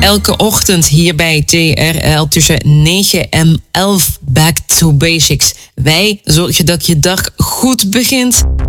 elke ochtend hier bij TRL tussen 9 en 11. Back to Basics. Wij zorgen dat je dag goed begint.